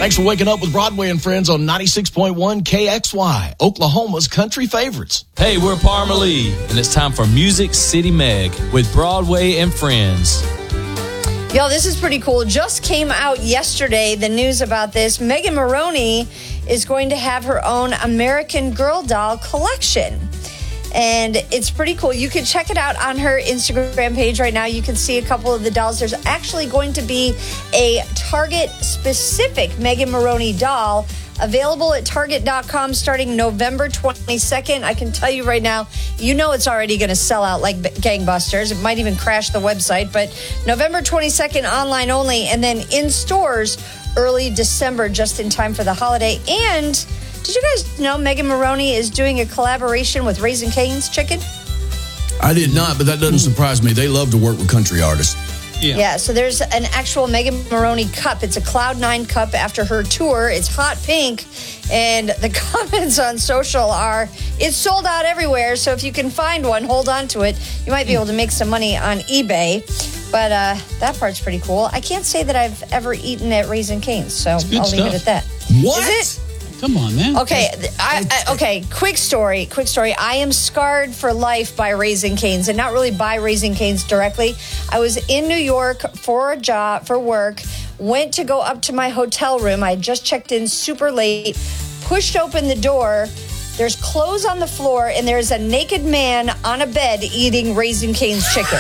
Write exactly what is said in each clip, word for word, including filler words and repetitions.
Thanks for waking up with Broadway and Friends on ninety-six point one K X Y, Oklahoma's country favorites. Hey, we're Parma Lee, and it's time for Music City Meg with Broadway and Friends. Yo, this is pretty cool. Just came out yesterday, the news about this. Megan Moroney is going to have her own American Girl doll collection. And it's pretty cool. You can check it out on her Instagram page right now. You can see a couple of the dolls. There's actually going to be a Target-specific Megan Moroney doll available at Target dot com starting November twenty-second. I can tell you right now, you know it's already going to sell out like gangbusters. It might even crash the website. But November twenty-second, online only. And then in stores early December, just in time for the holiday. And did you guys know Megan Moroney is doing a collaboration with Raising Cane's Chicken? I did not, but that doesn't surprise me. They love to work with country artists. Yeah. yeah, so there's an actual Megan Moroney cup. It's a Cloud Nine cup after her tour. It's hot pink, and the comments on social are, it's sold out everywhere, so if you can find one, hold on to it. You might be able to make some money on eBay, but uh, that part's pretty cool. I can't say that I've ever eaten at Raising Cane's, so I'll stuff. leave it at that. What? Is it? Come on, man. Okay, I, I, okay. Quick story. Quick story. I am scarred for life by Raising Cane's, and not really by Raising Cane's directly. I was in New York for a job, for work. Went to go up to my hotel room. I had just checked in super late. Pushed open the door. There's clothes on the floor, and there's a naked man on a bed eating Raising Cane's chicken.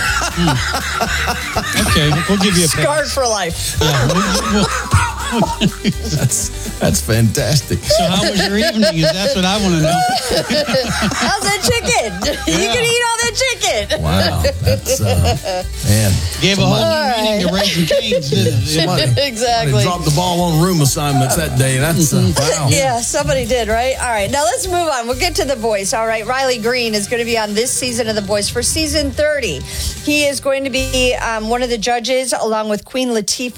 mm. Okay, we'll give you a pass. Scarred for life. Yeah, we'll, we'll, that's that's fantastic. So how was your evening? That's what I want to know. How's that chicken? Yeah. You can eat all that chicken. Wow, that's uh, man. Gave a whole new meaning to Raising Cane's, didn't it? Somebody, exactly. Somebody dropped the ball on room assignments that day. That's uh, wow. Yeah, somebody did, right? All right, now let's move on. We'll get to The Voice. All right, Riley Green is going to be on this season of The Voice for season thirty. He is going to be um, one of the judges along with Queen Latifah.